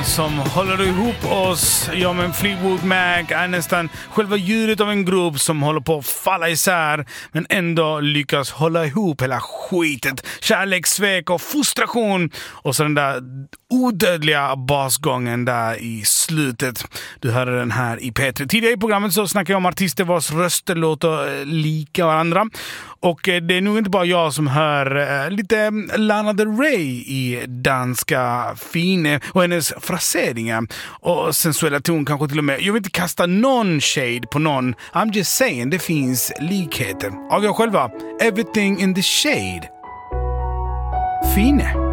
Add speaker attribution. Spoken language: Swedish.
Speaker 1: som håller ihop oss. Ja, men Fleetwood Mac är nästan själva ljudet av en grupp som håller på att falla isär men ändå lyckas hålla ihop hela skitet. Kärlek, svek och frustration. Och så den där odödliga basgången där i slutet. Du hörde den här i P3. Tidigare i programmet så snackade jag om artister vars röster låter lika varandra. Och det är nog inte bara jag som hör lite Lana Del Rey i danska Fine och hennes fraseringar och sensuella ton kanske till och med. Jag vill inte kasta någon shade på någon. I'm just saying, det finns likheter. Avgör själva. Everything in the shade. Fine.